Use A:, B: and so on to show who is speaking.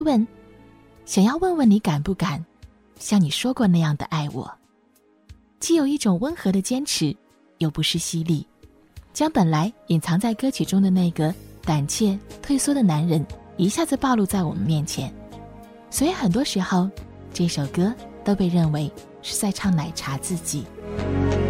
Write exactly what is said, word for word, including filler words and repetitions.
A: 问，想要问问你敢不敢像你说过那样的爱我。既有一种温和的坚持，又不失犀利，将本来隐藏在歌曲中的那个胆怯退缩的男人一下子暴露在我们面前。所以很多时候这首歌都被认为是在唱奶茶自己。